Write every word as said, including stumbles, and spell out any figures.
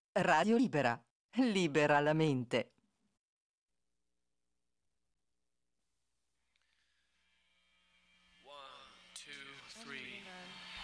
Radio Libera. Libera la mente. One, two, three.